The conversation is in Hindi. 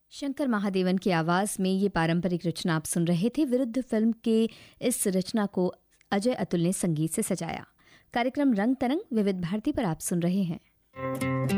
शंकर महादेवन की आवाज़ में ये पारंपरिक रचना आप सुन रहे थे। विरुद्ध फिल्म के इस रचना को अजय अतुल ने संगीत से सजाया। कार्यक्रम रंग तरंग विविध भारती पर आप सुन रहे हैं।